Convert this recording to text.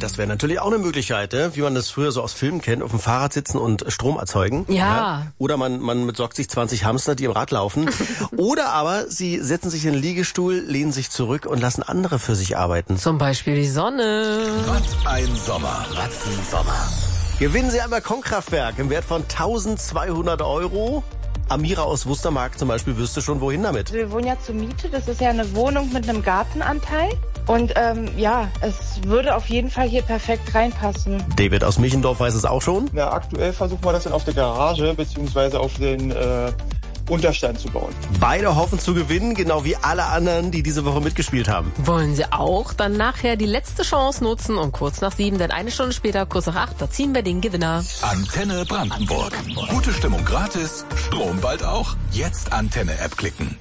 Das wäre natürlich auch eine Möglichkeit, wie man das früher so aus Filmen kennt, auf dem Fahrrad sitzen und Strom erzeugen. Ja. Oder man besorgt sich 20 Hamster, die im Rad laufen. Oder aber sie setzen sich in den Liegestuhl, lehnen sich zurück und lassen andere für sich arbeiten. Zum Beispiel die Sonne. Was ein Sommer. Was ein Sommer. Gewinnen Sie ein Balkonkraftwerk im Wert von 1.200 €. Amira aus Wustermark zum Beispiel wüsste schon, wohin damit. Wir wohnen ja zur Miete. Das ist ja eine Wohnung mit einem Gartenanteil. Und es würde auf jeden Fall hier perfekt reinpassen. David aus Michendorf weiß es auch schon. Na, aktuell versuchen wir das dann auf der Garage bzw. auf den Unterstand zu bauen. Beide hoffen zu gewinnen, genau wie alle anderen, die diese Woche mitgespielt haben. Wollen Sie auch? Dann nachher die letzte Chance nutzen um kurz nach 7, denn eine Stunde später, kurz nach 8, da ziehen wir den Gewinner. Antenne Brandenburg. Gute Stimmung gratis, Strom bald auch. Jetzt Antenne-App klicken.